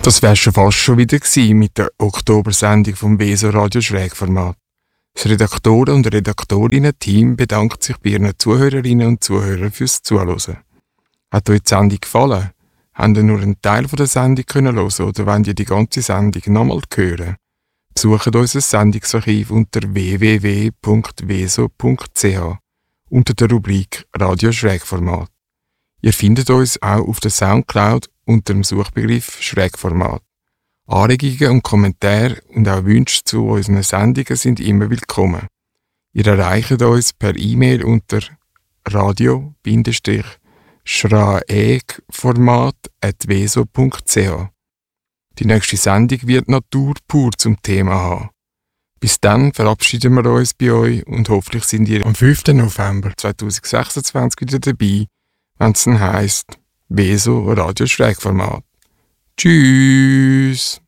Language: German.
Das wär's schon wieder gewesen mit der Oktobersendung vom Weso Radio Schrägformat. Das Redaktoren- und Redaktorinnen-Team bedankt sich bei ihren Zuhörerinnen und Zuhörern fürs Zuhören. Hat euch die Sendung gefallen? Habt ihr nur einen Teil der Sendung hören oder wollt ihr die ganze Sendung nochmal hören? Besucht unser Sendungsarchiv unter www.weso.ch unter der Rubrik Radio Schrägformat. Ihr findet uns auch auf der Soundcloud unter dem Suchbegriff Schrägformat. Anregungen und Kommentare und auch Wünsche zu unseren Sendungen sind immer willkommen. Ihr erreicht uns per E-Mail unter radio-schraegformat@weso.ch. Die nächste Sendung wird Natur pur zum Thema haben. Bis dann verabschieden wir uns bei euch und hoffentlich sind ihr am 5. November 2026 wieder dabei, wenn es dann heisst Weso Radio Schrägformat. Tschüss!